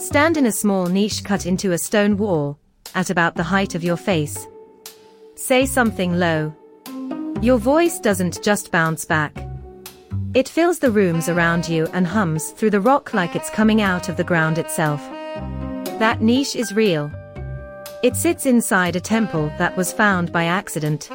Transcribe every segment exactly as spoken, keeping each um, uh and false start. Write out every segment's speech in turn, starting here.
Stand in a small niche cut into a stone wall, at about the height of your face. Say something low. Your voice doesn't just bounce back. It fills the rooms around you and hums through the rock like it's coming out of the ground itself. That niche is real. It sits inside a temple that was found by accident.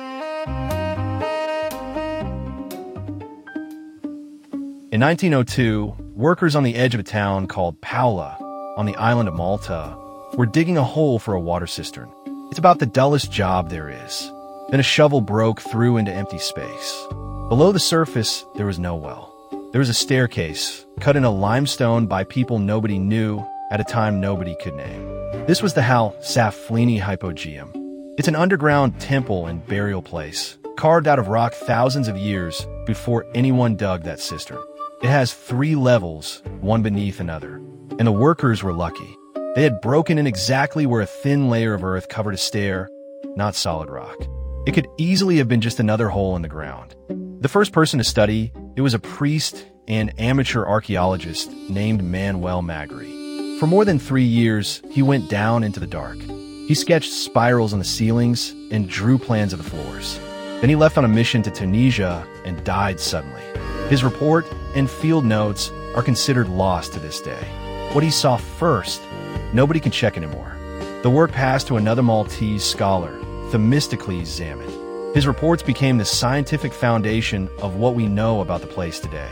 In nineteen oh two, workers on the edge of a town called Paola, on the island of Malta, were digging a hole for a water cistern. It's about the dullest job there is. Then a shovel broke through into empty space. Below the surface, there was no well. There was a staircase, cut in a limestone by people nobody knew at a time nobody could name. This was the Hal Saflieni Hypogeum. It's an underground temple and burial place, carved out of rock thousands of years before anyone dug that cistern. It has three levels, one beneath another. And the workers were lucky. They had broken in exactly where a thin layer of earth covered a stair, not solid rock. It could easily have been just another hole in the ground. The first person to study, it was a priest and amateur archaeologist named Manuel Magri. For more than three years, he went down into the dark. He sketched spirals on the ceilings and drew plans of the floors. Then he left on a mission to Tunisia and died suddenly. His report and field notes are considered lost to this day. What he saw first, nobody can check anymore. The work passed to another Maltese scholar, Themistocles Zaman. His reports became the scientific foundation of what we know about the place today.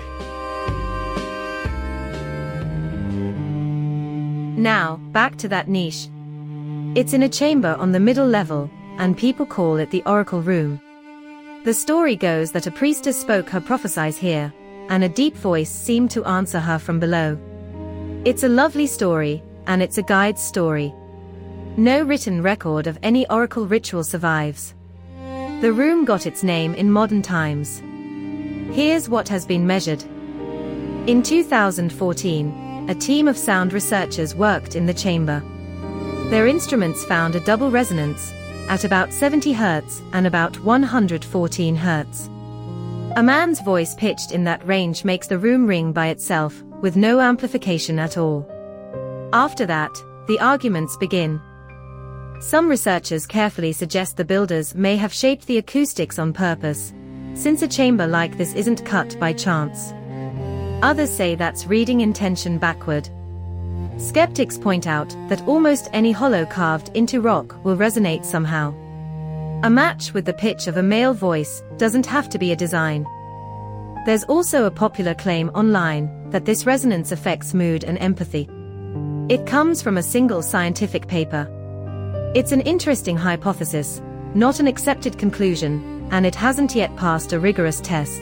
Now, back to that niche. It's in a chamber on the middle level, and people call it the Oracle Room. The story goes that a priestess spoke her prophecies here, and a deep voice seemed to answer her from below. It's a lovely story, and it's a guide's story. No written record of any oracle ritual survives. The room got its name in modern times. Here's what has been measured. In two thousand fourteen, a team of sound researchers worked in the chamber. Their instruments found a double resonance, at about seventy hertz and about one hundred fourteen hertz. A man's voice pitched in that range makes the room ring by itself, with no amplification at all. After that, the arguments begin. Some researchers carefully suggest the builders may have shaped the acoustics on purpose, since a chamber like this isn't cut by chance. Others say that's reading intention backward. Skeptics point out that almost any hollow carved into rock will resonate somehow. A match with the pitch of a male voice doesn't have to be a design. There's also a popular claim online that this resonance affects mood and empathy. It comes from a single scientific paper. It's an interesting hypothesis, not an accepted conclusion, and it hasn't yet passed a rigorous test.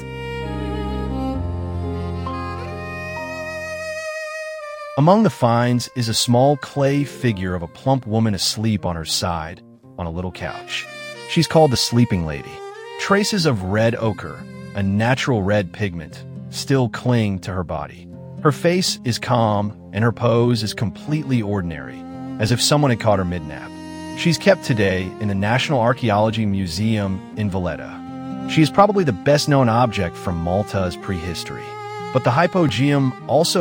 Among the finds is a small clay figure of a plump woman asleep on her side, on a little couch. She's called the Sleeping Lady. Traces of red ochre, a natural red pigment, still cling to her body. Her face is calm, and her pose is completely ordinary, as if someone had caught her mid-nap. She's kept today in the National Archaeology Museum in Valletta. She is probably the best-known object from Malta's prehistory. But the Hypogeum also